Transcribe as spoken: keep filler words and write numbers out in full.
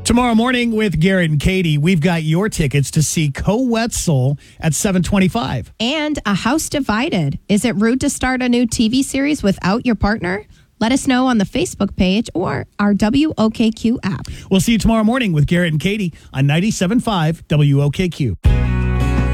Tomorrow morning with Garrett and Katie, we've got your tickets to see Co-Wetzel at seven twenty-five. And A House Divided. Is it rude to start a new T V series without your partner? Let us know on the Facebook page or our W O K Q app. We'll see you tomorrow morning with Garrett and Katie on ninety-seven point five W O K Q.